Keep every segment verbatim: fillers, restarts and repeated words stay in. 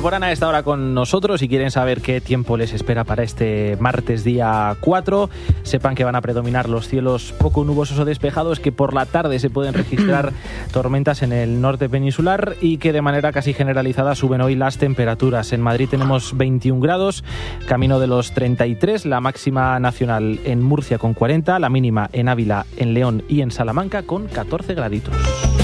Alborán a esta hora con nosotros. Si quieren saber qué tiempo les espera para este martes día cuatro, sepan que van a predominar los cielos poco nubosos o despejados, que por la tarde se pueden registrar tormentas en el norte peninsular y que de manera casi generalizada suben hoy las temperaturas. En Madrid tenemos veintiún grados, camino de los treinta y tres, la máxima nacional en Murcia con cuarenta, la mínima en Ávila, en León y en Salamanca con catorce graditos.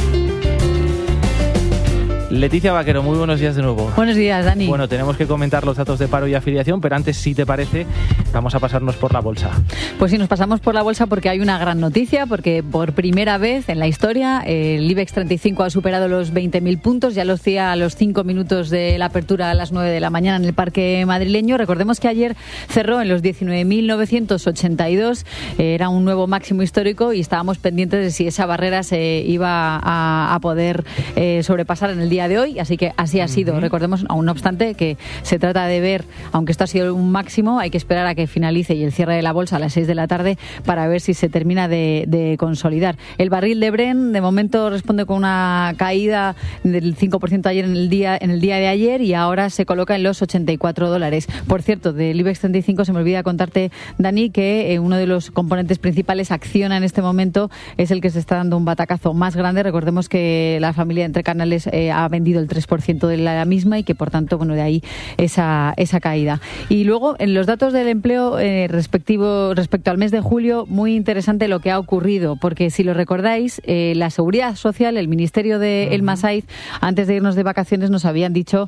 Leticia Vaquero, muy buenos días de nuevo. Buenos días, Dani. Bueno, tenemos que comentar los datos de paro y afiliación, pero antes, si te parece, vamos a pasarnos por la bolsa. Pues sí, nos pasamos por la bolsa porque hay una gran noticia, porque por primera vez en la historia el IBEX treinta y cinco ha superado los veinte mil puntos, ya lo hacía a los cinco minutos de la apertura a las nueve de la mañana en el Parque Madrileño. Recordemos que ayer cerró en los diecinueve mil novecientos ochenta y dos, era un nuevo máximo histórico y estábamos pendientes de si esa barrera se iba a, a poder eh, sobrepasar en el día de hoy, así que así ha sido. Uh-huh. Recordemos, aún no obstante, que se trata de ver, aunque esto ha sido un máximo, hay que esperar a que finalice y el cierre de la bolsa a las seis de la tarde para ver si se termina de, de consolidar. El barril de Brent de momento responde con una caída del cinco por ciento ayer en el día en el día de ayer y ahora se coloca en los ochenta y cuatro dólares. Por cierto, del IBEX treinta y cinco se me olvida contarte, Dani, que eh, uno de los componentes principales, Acciona, en este momento es el que se está dando un batacazo más grande. Recordemos que la familia Entre Canales eh, ha vendido el tres por ciento de la misma y que por tanto, bueno, de ahí esa, esa caída. Y luego en los datos del empleo eh, respectivo respecto al mes de julio, muy interesante lo que ha ocurrido, porque si lo recordáis, eh, la Seguridad Social, el Ministerio de uh-huh. El Masaiz, antes de irnos de vacaciones nos habían dicho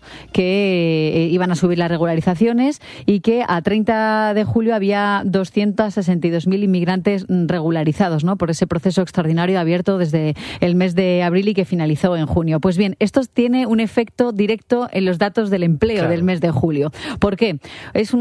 que eh, iban a subir las regularizaciones y que a treinta de julio había doscientos sesenta y dos mil inmigrantes regularizados, ¿no?, por ese proceso extraordinario abierto desde el mes de abril y que finalizó en junio. Pues bien, esto tiene un efecto directo en los datos del empleo claro. del mes de julio. ¿Por qué? Es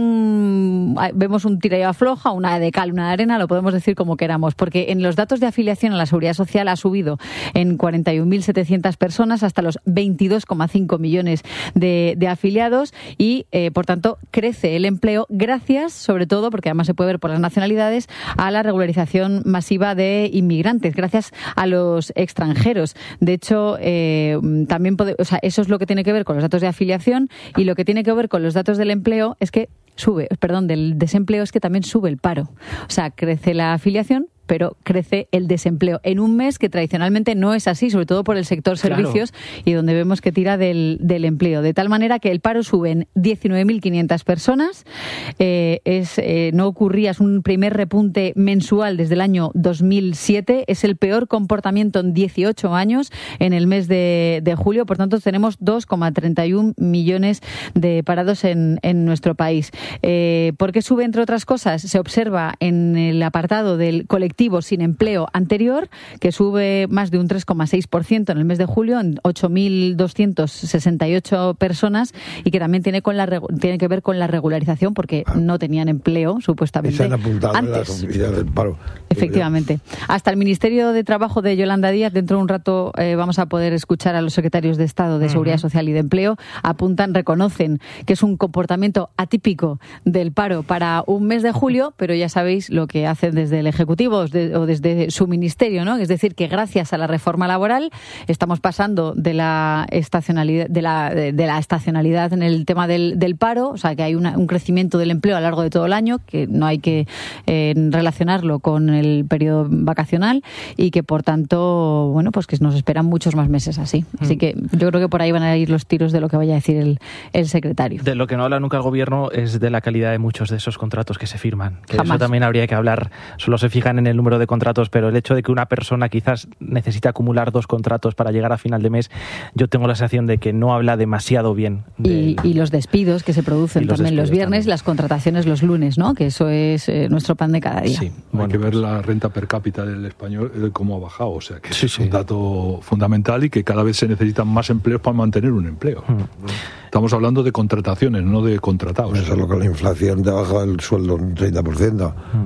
un vemos un tira y afloja, una de cal, una de arena, lo podemos decir como queramos, porque en los datos de afiliación a la Seguridad Social ha subido en cuarenta y un mil setecientas personas hasta los veintidós coma cinco millones de, de afiliados y, eh, por tanto, crece el empleo gracias, sobre todo, porque además se puede ver por las nacionalidades, a la regularización masiva de inmigrantes, gracias a los extranjeros. De hecho, eh, también puede, o sea, eso es lo que tiene que ver con los datos de afiliación, y lo que tiene que ver con los datos del empleo es que sube, perdón, del desempleo es que también sube el paro. O sea, crece la afiliación, pero crece el desempleo en un mes que tradicionalmente no es así, sobre todo por el sector servicios, claro. y donde vemos que tira del, del empleo. De tal manera que el paro sube en diecinueve mil quinientas personas. Eh, es, eh, no ocurría, es un primer repunte mensual desde el año dos mil siete. Es el peor comportamiento en dieciocho años en el mes de, de julio. Por tanto, tenemos dos coma treinta y un millones de parados en, en nuestro país. Eh, ¿Por qué sube, entre otras cosas? Se observa en el apartado del colectivo sin empleo anterior, que sube más de un tres coma seis por ciento en el mes de julio, en ocho mil doscientas sesenta y ocho personas, y que también tiene con la tiene que ver con la regularización, porque no tenían empleo, supuestamente, se han apuntado antes. En la del paro. Efectivamente. Hasta el Ministerio de Trabajo de Yolanda Díaz, dentro de un rato eh, vamos a poder escuchar a los secretarios de Estado de Seguridad uh-huh. Social y de Empleo, apuntan, reconocen que es un comportamiento atípico del paro para un mes de julio, pero ya sabéis lo que hacen desde el Ejecutivo de, o desde su ministerio, ¿no? Es decir, que gracias a la reforma laboral estamos pasando de la estacionalidad, de la, de, de la estacionalidad en el tema del, del paro, o sea, que hay una, un crecimiento del empleo a lo largo de todo el año, que no hay que eh, relacionarlo con el periodo vacacional, y que por tanto, bueno, pues que nos esperan muchos más meses así. Así que yo creo que por ahí van a ir los tiros de lo que vaya a decir el, el secretario. De lo que no habla nunca el gobierno es de la calidad de muchos de esos contratos que se firman. Que Jamás. Eso también habría que hablar. Solo se fijan en el número de contratos, pero el hecho de que una persona quizás necesite acumular dos contratos para llegar a final de mes, yo tengo la sensación de que no habla demasiado bien. De... Y, y los despidos que se producen los también los viernes, también. Las contrataciones los lunes, ¿no? Que eso es eh, nuestro pan de cada día. Sí. Bueno, hay que ver pues... la renta per cápita del español, eh, cómo ha bajado, o sea que sí, es sí. un dato fundamental, y que cada vez se necesitan más empleos para mantener un empleo. Mm. Estamos hablando de contrataciones, no de contratados. Eso es lo que la inflación te ha bajado el sueldo un treinta por ciento. Mm.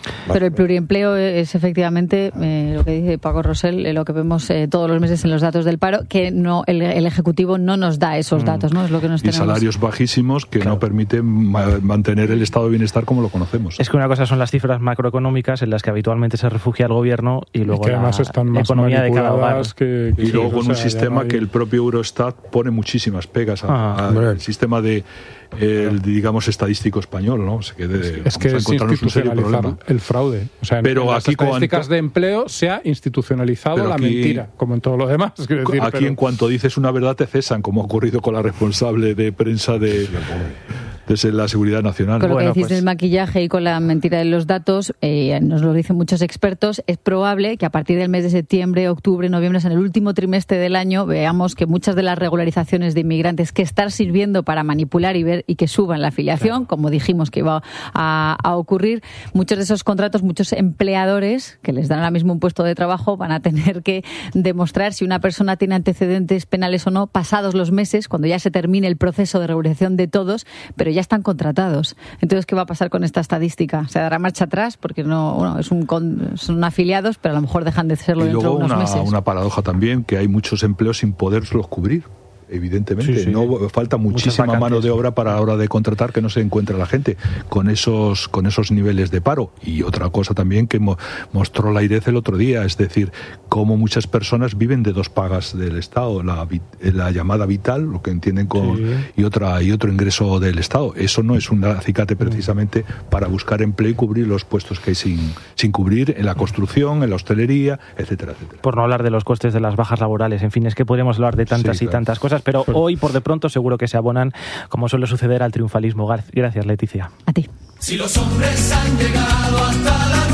Pero el pluriempleo es efectivamente eh, lo que dice Paco Rosell, eh, lo que vemos eh, todos los meses en los datos del paro, que no el, el Ejecutivo no nos da esos mm. datos, ¿no? Es lo que nos y tenemos. Salarios bajísimos que claro. no permiten ma- mantener el estado de bienestar como lo conocemos. Es que una cosa son las cifras macroeconómicas en las que habitualmente se refugia el gobierno y luego y que además la están más economía de cada hogar. Que, que y luego sí, con o un sea, sistema no hay... que el propio Eurostat pone muchísimas pegas ah, al sistema de el, digamos estadístico español, ¿no? Se quede de, es que es institucionalizar el fraude. O sea, pero en las aquí estadísticas cuanto, de empleo se ha institucionalizado la aquí, mentira, como en todo lo demás. Decir, aquí pero... en cuanto dices una verdad te cesan, como ha ocurrido con la responsable de prensa de... desde la Seguridad Nacional. Con lo bueno, que decís pues... del maquillaje y con la mentira de los datos, eh, nos lo dicen muchos expertos, es probable que a partir del mes de septiembre, octubre, noviembre, en el último trimestre del año, veamos que muchas de las regularizaciones de inmigrantes que están sirviendo para manipular y ver y que suban la afiliación, claro. como dijimos que iba a, a ocurrir, muchos de esos contratos, muchos empleadores que les dan ahora mismo un puesto de trabajo van a tener que demostrar si una persona tiene antecedentes penales o no, pasados los meses, cuando ya se termine el proceso de regularización de todos, pero ya están contratados. Entonces, ¿qué va a pasar con esta estadística? ¿Se dará marcha atrás? Porque no, bueno, es un con, son afiliados, pero a lo mejor dejan de serlo y dentro de unos una, meses. Una paradoja también, que hay muchos empleos sin poderlos cubrir. Evidentemente, sí, sí. no falta muchísima mano de obra para la hora de contratar que no se encuentra la gente con esos con esos niveles de paro. Y otra cosa también que mo- mostró la AIREF el otro día, es decir, cómo muchas personas viven de dos pagas del Estado, la, la llamada vital, lo que entienden con sí. y otra y otro ingreso del Estado. Eso no es un acicate precisamente para buscar empleo y cubrir los puestos que hay sin, sin cubrir en la construcción, en la hostelería, etcétera, etcétera. Por no hablar de los costes de las bajas laborales. En fin, es que podríamos hablar de tantas sí, y claro. tantas cosas, pero hoy, por de pronto, seguro que se abonan, como suele suceder, al triunfalismo. Gracias, Leticia. A ti. Si los hombres han llegado hasta la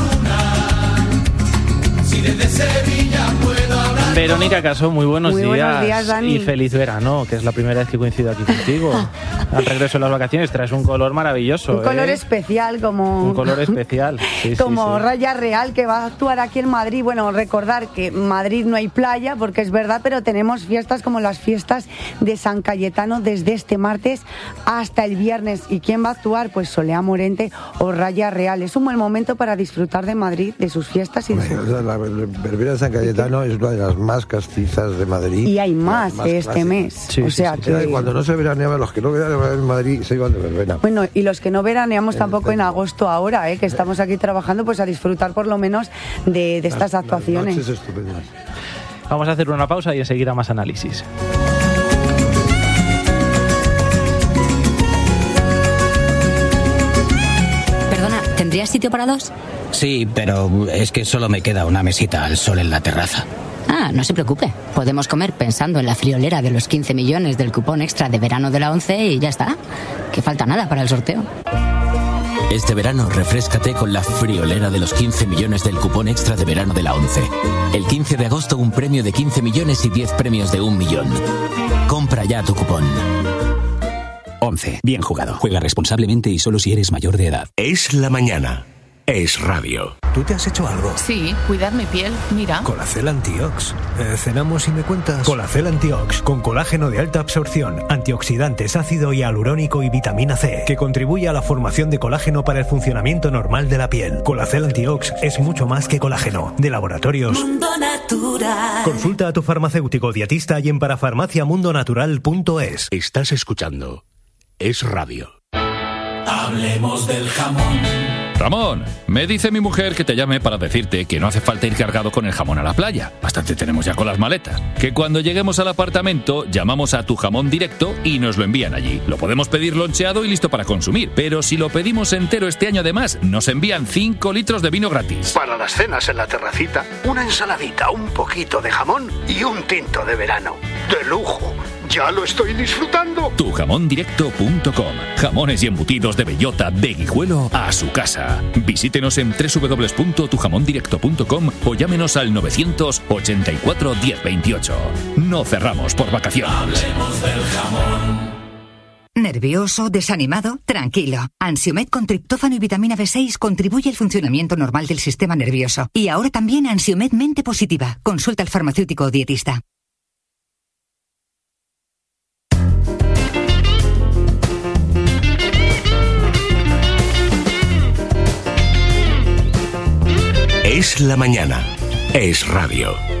luna, si desde Sevilla puedo hablar... Verónica Casó, muy buenos muy días. Buenos días, Dani. Y feliz verano, que es la primera vez que coincido aquí contigo. Al regreso de las vacaciones traes un color maravilloso. Un color ¿eh? especial, como... Un color especial. Sí, como sí, sí. Raya Real, que va a actuar aquí en Madrid. Bueno, recordar que en Madrid no hay playa, porque es verdad, pero tenemos fiestas como las fiestas de San Cayetano desde este martes hasta el viernes. ¿Y quién va a actuar? Pues Solea Morente o Raya Real. Es un buen momento para disfrutar de Madrid, de sus fiestas y de su... La verbena de San Cayetano es una de las más castizas de Madrid. Y hay más, más este clásicas. mes. Sí, o sea sí, sí. que... Cuando no se veraneaban, los que no veraneaban en Madrid se iban de verbena. Bueno, y los que no veraneamos tampoco en agosto ahora, ¿eh? que estamos aquí trabajando, pues a disfrutar por lo menos de, de estas las, actuaciones. Las noches estupendas. Vamos a hacer una pausa y enseguida más análisis. Perdona, ¿tendrías sitio para dos? Sí, pero es que solo me queda una mesita al sol en la terraza. Ah, no se preocupe. Podemos comer pensando en la friolera de los quince millones del cupón extra de verano de la ONCE y ya está. Que falta nada para el sorteo. Este verano refréscate con la friolera de los quince millones del cupón extra de verano de la ONCE. El quince de agosto un premio de quince millones y diez premios de un millón. Compra ya tu cupón. ONCE. Bien jugado. Juega responsablemente y solo si eres mayor de edad. Es la mañana. Es radio. ¿Tú te has hecho algo? Sí, cuidar mi piel, mira. Colacel Antiox. Eh, ¿Cenamos y me cuentas? Colacel Antiox, con colágeno de alta absorción, antioxidantes, ácido hialurónico y vitamina C, que contribuye a la formación de colágeno para el funcionamiento normal de la piel. Colacel Antiox es mucho más que colágeno. De Laboratorios Mundo Natural. Consulta a tu farmacéutico dietista y en parafarmacia mundo natural punto es. Estás escuchando Es Radio. Hablemos del jamón. Ramón, me dice mi mujer que te llame para decirte que no hace falta ir cargado con el jamón a la playa. Bastante tenemos ya con las maletas. Que cuando lleguemos al apartamento, llamamos a Tu Jamón Directo y nos lo envían allí. Lo podemos pedir loncheado y listo para consumir. Pero si lo pedimos entero este año además, nos envían cinco litros de vino gratis. Para las cenas en la terracita, una ensaladita, un poquito de jamón y un tinto de verano. ¡De lujo! ¡Ya lo estoy disfrutando! tu jamón directo punto com. Jamones y embutidos de bellota de Guijuelo a su casa. Visítenos en doble u doble u doble u punto tu jamón directo punto com o llámenos al novecientos ochenta y cuatro diez veintiocho. No cerramos por vacaciones. Hablemos del jamón. ¿Nervioso? ¿Desanimado? Tranquilo. Ansiomed con triptófano y vitamina B seis contribuye al funcionamiento normal del sistema nervioso. Y ahora también Ansiomed Mente Positiva. Consulta al farmacéutico o dietista. la mañana. Es radio.